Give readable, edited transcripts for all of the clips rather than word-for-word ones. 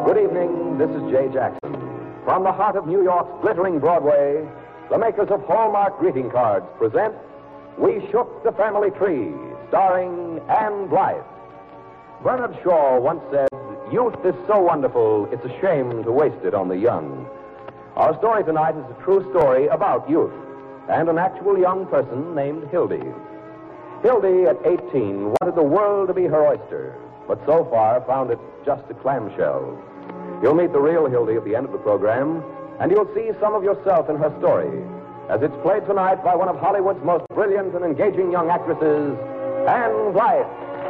Good evening, this is Jay Jackson. From the heart of New York's glittering Broadway, the makers of Hallmark greeting cards present We Shook the Family Tree, starring Anne Blythe. Bernard Shaw once said, "Youth is so wonderful, it's a shame to waste it on the young." Our story tonight is a true story about youth and an actual young person named Hildy. Hildy, at 18, wanted the world to be her oyster, but so far found it just a clamshell. You'll meet the real Hildy at the end of the program, and you'll see some of yourself in her story, as it's played tonight by one of Hollywood's most brilliant and engaging young actresses, Anne Blythe.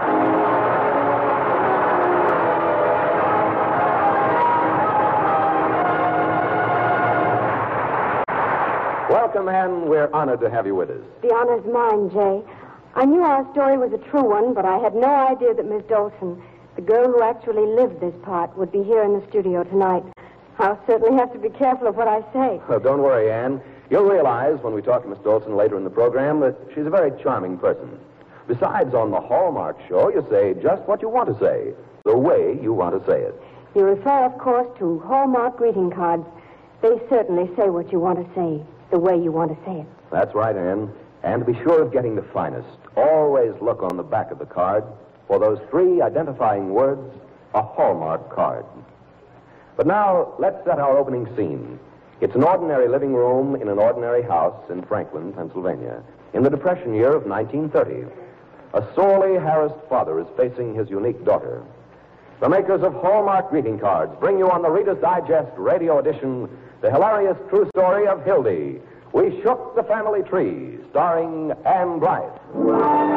Welcome, Anne. We're honored to have you with us. The honor's mine, Jay. I knew our story was a true one, but I had no idea that Miss Dolson, the girl who actually lived this part, would be here in the studio tonight. I'll certainly have to be careful of what I say. Well, don't worry, Anne. You'll realize when we talk to Miss Dolson later in the program that she's a very charming person. Besides, on the Hallmark show, you say just what you want to say, the way you want to say it. You refer, of course, to Hallmark greeting cards. They certainly say what you want to say, the way you want to say it. That's right, Anne. And to be sure of getting the finest, always look on the back of the card for those three identifying words, a Hallmark card. But now, let's set our opening scene. It's an ordinary living room in an ordinary house in Franklin, Pennsylvania, in the Depression year of 1930. A sorely harassed father is facing his unique daughter. The makers of Hallmark greeting cards bring you on the Reader's Digest radio edition the hilarious true story of Hildy. We Shook the Family Tree, starring Anne Blythe.